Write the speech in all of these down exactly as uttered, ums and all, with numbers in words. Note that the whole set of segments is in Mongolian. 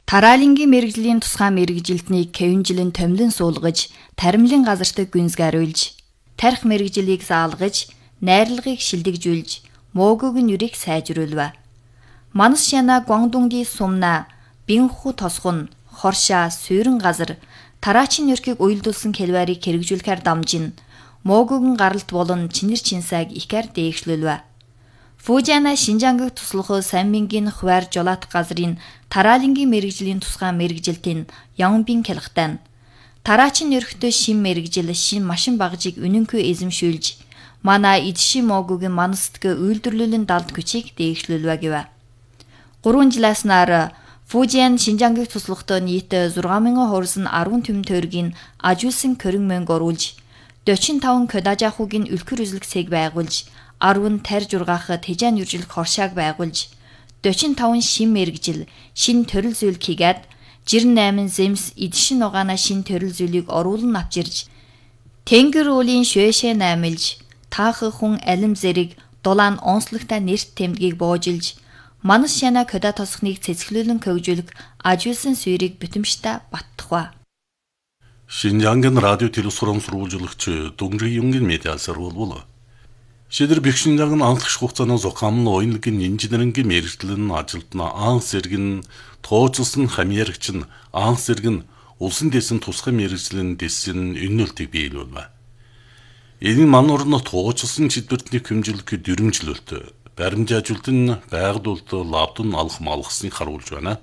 Тараалангийн мэрэгжлийн тусгай мэрэгжилтнийг Кевинжилэн томилон суулгаж, таримлын газартаа гүнзгийруулж, тарих мэрэгжлийг заалгаж, найрлагыг шилдэгжүүлж, моогог нь юрийг сайжруулва. Манас шана Гуандунгийн сумна, Бинху тосхон, хоршаа, суурин газар, тараачин нөрхийг уйлдуулсан келварийг хэрэгжүүлэхээр дамжин, моогог нь гаралт болон чинэр чинсаг ихэр дээгшлүүлвэ. Фужиана Шинжаангыг туслах Саммингийн хуваар жолоот газрын Тараалангийн мэрэгжлийн тусгай мэрэгжилтийн Янбин Кялхтан тараачин нөрхтөө шин мэрэгжил шин машин багжийг үнэнхүй эзэмшүүлж манай эдши моогогийн манастгэ үйлдвэрлэлийн далд хүчийг дээгшлүүлвэ гэв. гурван жилээс нар Фужиан Шинжаангыг туслахтаа нийт зургаан мянган хуурсан арван төм тойргийн ажуулсан көрөн мөнгө оруулж дөрвөн таван кодажахугийн үлгэр үзлэг цэг байгуулж арван тарь жургаах тэжаан үржилх хоршааг байгуулж дөрвөн таван шин мэрэгжил шин төрөл зүйл хийгээд жирэн найман зэмс эдшин угаана шин төрөл зүйлийг оруулан авчирж тэнгэр уулийн шөөшөө наймилж таах хүн алим зэрэг дулаан онцлогтой нэрт тэмдгийг боожилж манас шана кода тосхныг цэцгэлүүлэн хөгжүүлэх ажуулсан суурийг бүтэмжтэй баттахва. Шинжаангийн радио телевизорын сурвалжлагч Дүнгийн Юнгийн медиасар болбол. Шидэр бэхшинжаан анхлах хугацааны зохиомл оюунлагын инженерингийн мэргэжлийн ажилтнаа анх зэрэг нь тооцсон хамьярагч нь анх зэрэг нь улсын дэсэн тусгай мэргэжлийн дэсэн үнэлтийг биелүүлвэ. Энэ мануурны тооцсон чидвэртний хэмжүүлэх дөрвөмжлөлт баримжаа ажилтны байгуулалт лабдын алах малгасыг харуулж байна.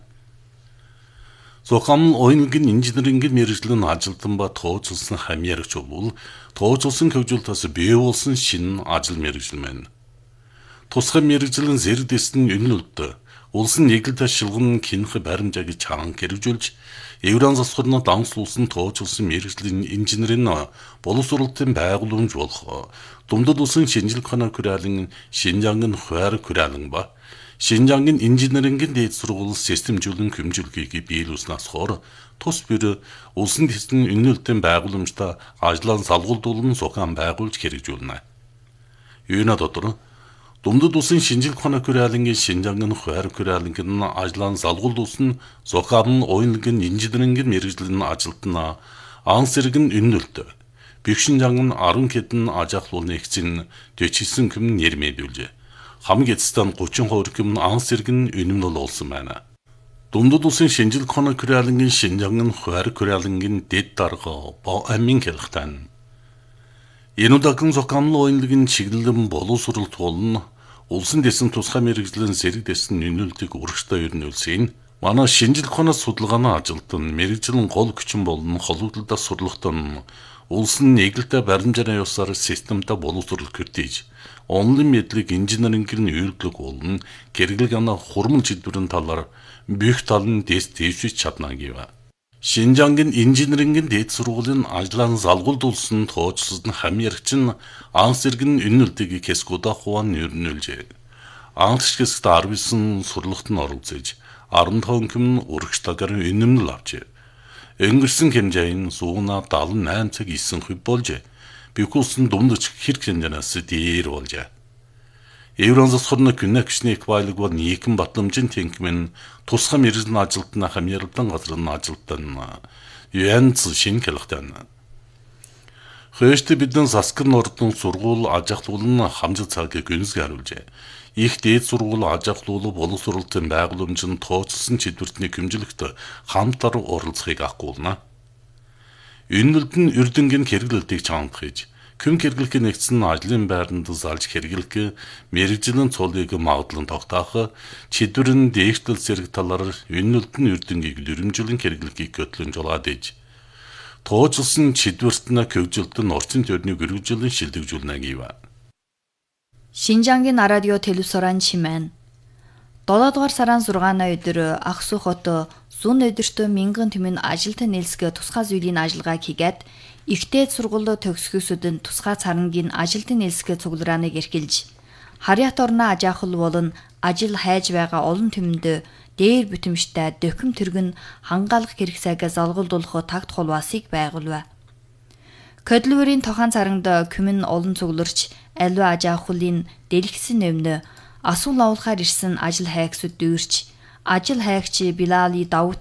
Зохиомл оюунлагын инженерингийн мэргэжлийн ажилтан ба тооцсон хамьярагч бол тооцсон хөгжүүлэлтээс бий болсон шинэ ажил мэргэжил маань. Тусгай мэргэжлийн зэрэг дэсний үнэлэлт улсын нийгэл ташилгын кинх баримжааг чанга хэрэгжүүлж Евран засварны данслуулсан тооцсон мэргэжлийн инженерийн боловсролтын байгууламж болох Дундад улсын шинжилгээ хоног хүрээлэн Шинжаангийн хуваар хүрээлэн ба Шинжаангийн инженерингийн дээд сургууль системжүүлэн хэмжүүлгийг биелүүлснээс хойш тус бүр улсын дэсний үнэлтийн байгууламжтай ажлаа салгуулдуулан зохион байгуулж хэрэгжүүлнэ. Юуна дотор Дундад улсын шинжилгээ хоног хүрээлэнгийн Шинжаангийн хуваар хүрээлэнгийн ажлаа салгуулдуулсан зохион оюунлагын инженерингийн мэргэжлийн ажилтнаа анх зэрэг нь үнэлт Бэхшинжаан арван хэдэн ажаахлуулны нэгцэн дэвчсэн хүм нэрмэдүүлж хамгийн эцэстэн гучин хувь хүм анх зэрэг нь үнэмнэл олсон байна. Дундад улсын шинжилгээ хоног хүрээлэнгийн Шинжаангийн хуваар хүрээлэнгийн дэд дарга Бо Амин Кялхтан энэ удаагийн зохиомл оюунлагын чиглэлэн боловсролт болон улсын дэсэн тусгай мэргэжлийн зэрэг дэсэн үнэлтийг урагштай өрнүүлсэн манай шинжилгээ хоног судалгааны ажилтан мэргэжлийн гол хүчин болон холбогдлолтой сурлахтан улсын нийгэлтэй баримжааны ёсоор системтэй боловсрол кертиж онлын мэдлэг инженерингийн үйлдвэрлэг болон хэрэглэг ана хурмын чидвэрийн талаар бүх тал нь дэс дэвшиж чадна гэв. Шинжаангийн инженерингийн дээд сургуулийн ажлаа залгуулдуулсан тооцсон хамьярагч нь анх зэрэг нь үнэлтийг Кескуда хуван нэрнүүлжээ. Анх хэсэгт арван сурлагт нь оролцож арван таван хүм урагштайгаар үнэмнэл авчээ. Өнгөрсөн хэмжээний сууна дагалан найман цаг исэн хувь болж бикулсын дундаж хэрэг хэмжээнээс дээр болж. Евран засварны гүнэгчний эквайлог бол нийгэм батламжийн тэнхмэн тусгай мэргэжлийн ажилтнаа хамьярлан газрын ажилтан Янц Шин Кялхтан. Хөөштэй бидэн Саскар нордын сургууль ажиглуулан хамжил цагийг гүнзгийруулжээ. Их дээд сургууль ажиглуулах боловсролтын байгууламжийн тооцсон чидвэртний хэмжүүлэгт хамтар оролцохыг агуулна. Үнэлт нь Эрдэнгийн хэрэглэлтийг чангах хийж, күн хэрэглэхийн нэгдсэн ажлын байранд залж хэрэглэх мэргэжлийн цулыг магадлан тогтоох, чидвэрийн дээгшил зэрэг талаар үнэлт нь Эрдэнгийг дөрвөмжлөн хэрэглэхийг хөтлөн жолоод иж, тооцсон чидвэртний хөгжилтөнд орчин тойрны гэрүүжлийн шилдэгжүүлнэ гэв. Шинжаангийн радио телевизорын чимэн долоодугаар сарын зургааны өдөр Аксу хот зүүн өдөртөө мянган түмэн ажилтан нэлсгэ тусгай зүйлийн ажиллагааг хийгээд ихтэй сургууль төгсгөөсөдөн тусгай царангийн ажилтан нэлсгэ цугларааныг эрхэлж харьяат орны ажаахал болон ажил хайж байгаа олон түмэнд дээр бүтэмжтэй дөхөм тэргэн хангаалах хэрэг сайгаа залгуулдуулах тагт холбоосыг байгуулв. Көдлөвөрийн тохон царанд күмэн олон цугларч аливаа ажаахлын дэлгэсэн өмнө асуул авуулахаар ирсэн ажил хайгсууд дүүрч ажил хайгч Билали Давут